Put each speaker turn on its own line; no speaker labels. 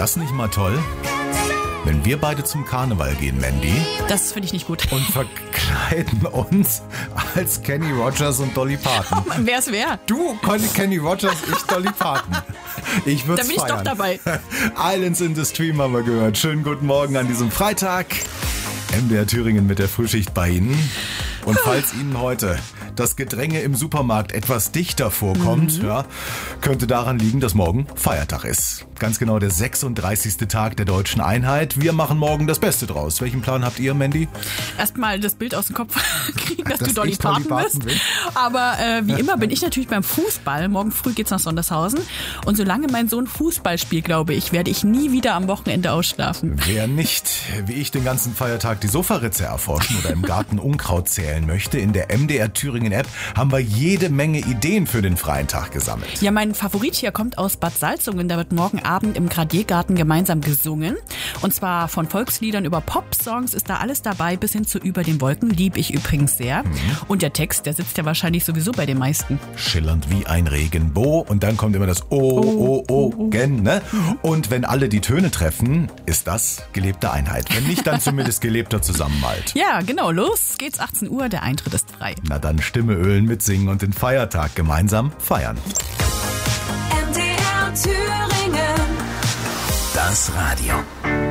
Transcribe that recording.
das nicht mal toll? Wenn wir beide zum Karneval gehen, Mandy.
Das finde ich nicht gut.
Und verkleiden uns als Kenny Rogers und Dolly Parton.
Wer's wer?
Du, Kenny Rogers, ich Dolly Parton. Ich würde
Da bin ich doch dabei.
Islands in the Stream haben wir gehört. Schönen guten Morgen an diesem Freitag. MDR Thüringen mit der Frühschicht bei Ihnen. Und falls Ihnen heute das Gedränge im Supermarkt etwas dichter vorkommt, ja, könnte daran liegen, dass morgen Feiertag ist. Ganz genau der 36. Tag der deutschen Einheit. Wir machen morgen das Beste draus. Welchen Plan habt ihr, Mandy?
Erstmal das Bild aus dem Kopf kriegen, dass du Dolly
ich
Parton bist. Aber wie immer bin ich natürlich beim Fußball. Morgen früh geht's nach Sondershausen. Und solange mein Sohn Fußball spielt, glaube ich, werde ich nie wieder am Wochenende ausschlafen.
Wer nicht, wie ich den ganzen Feiertag die Sofaritze erforschen oder im Garten Unkraut zählen möchte, in der MDR Thüringen App haben wir jede Menge Ideen für den freien Tag gesammelt.
Ja, mein Favorit hier kommt aus Bad Salzungen. Da wird morgen Abend im Gradiergarten gemeinsam gesungen. Und zwar von Volksliedern über Popsongs ist da alles dabei, bis hin zu Über den Wolken, lieb ich übrigens sehr. Und der Text, der sitzt ja wahrscheinlich sowieso bei den meisten.
Schillernd wie ein Regenbow und dann kommt immer das O-O-O-Gen, ne? Und wenn alle die Töne treffen, ist das gelebte Einheit. Wenn nicht, dann zumindest gelebter Zusammenhalt.
Ja, genau. Los geht's, 18 Uhr, der Eintritt ist frei.
Na dann Stimme ölen, mitsingen und den Feiertag gemeinsam feiern.
MDR Thüringen.
Das Radio.